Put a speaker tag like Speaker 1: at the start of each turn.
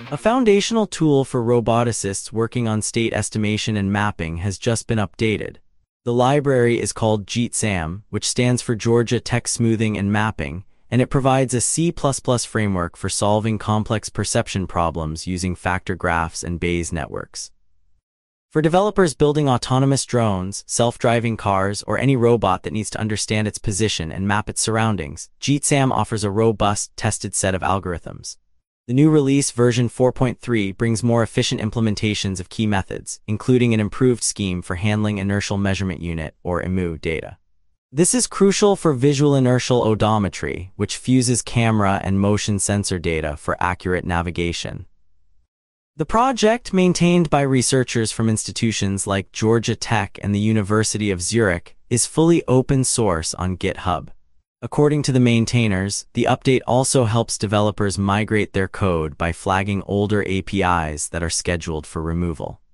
Speaker 1: A foundational tool for roboticists working on state estimation and mapping has just been updated. The library is called GTSAM, which stands for Georgia Tech Smoothing and Mapping, and it provides a C++ framework for solving complex perception problems using factor graphs and Bayes networks. For developers building autonomous drones, self-driving cars, or any robot that needs to understand its position and map its surroundings, GTSAM offers a robust, tested set of algorithms. The new release, version 4.3, brings more efficient implementations of key methods, including an improved scheme for handling inertial measurement unit, or IMU, data. This is crucial for visual inertial odometry, which fuses camera and motion sensor data for accurate navigation. The project, maintained by researchers from institutions like Georgia Tech and the University of Zurich, is fully open source on GitHub. According to the maintainers, the update also helps developers migrate their code by flagging older APIs that are scheduled for removal.